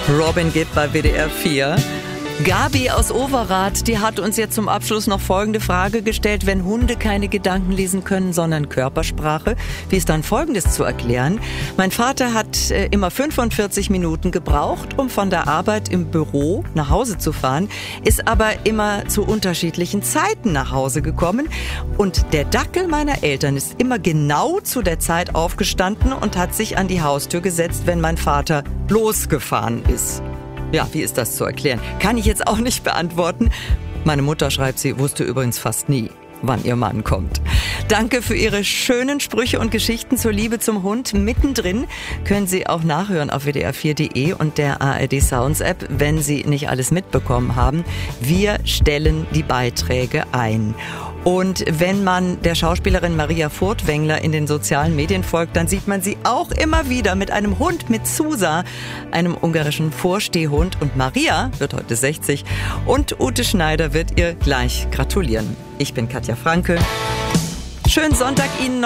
Robin Gibb bei WDR 4. Gabi aus Overath, die hat uns jetzt zum Abschluss noch folgende Frage gestellt. Wenn Hunde keine Gedanken lesen können, sondern Körpersprache, wie ist dann Folgendes zu erklären? Mein Vater hat immer 45 Minuten gebraucht, um von der Arbeit im Büro nach Hause zu fahren, ist aber immer zu unterschiedlichen Zeiten nach Hause gekommen. Und der Dackel meiner Eltern ist immer genau zu der Zeit aufgestanden und hat sich an die Haustür gesetzt, wenn mein Vater losgefahren ist. Ja, wie ist das zu erklären? Kann ich jetzt auch nicht beantworten. Meine Mutter, schreibt sie, wusste übrigens fast nie, wann ihr Mann kommt. Danke für Ihre schönen Sprüche und Geschichten zur Liebe zum Hund. Mittendrin können Sie auch nachhören auf wdr4.de und der ARD Sounds App, wenn Sie nicht alles mitbekommen haben. Wir stellen die Beiträge ein. Und wenn man der Schauspielerin Maria Furtwängler in den sozialen Medien folgt, dann sieht man sie auch immer wieder mit einem Hund, mit Zusa, einem ungarischen Vorstehhund. Und Maria wird heute 60 und Ute Schneider wird ihr gleich gratulieren. Ich bin Katja Franke. Schönen Sonntag Ihnen noch.